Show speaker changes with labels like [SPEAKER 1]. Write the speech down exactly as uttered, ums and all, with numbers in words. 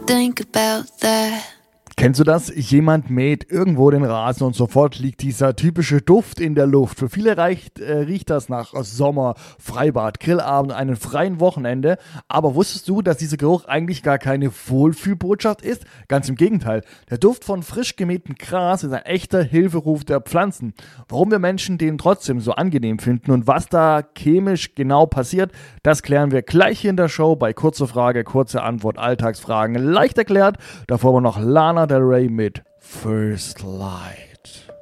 [SPEAKER 1] think about that.
[SPEAKER 2] Kennst du das? Jemand mäht irgendwo den Rasen und sofort liegt dieser typische Duft in der Luft. Für viele reicht, äh, riecht das nach Sommer, Freibad, Grillabend, einem freien Wochenende. Aber wusstest du, dass dieser Geruch eigentlich gar keine Wohlfühlbotschaft ist? Ganz im Gegenteil. Der Duft von frisch gemähtem Gras ist ein echter Hilferuf der Pflanzen. Warum wir Menschen den trotzdem so angenehm finden und was da chemisch genau passiert, das klären wir gleich hier in der Show bei Kurze Frage, Kurze Antwort, Alltagsfragen. Leicht erklärt. Davor aber noch Lana Del Rey mit First Light.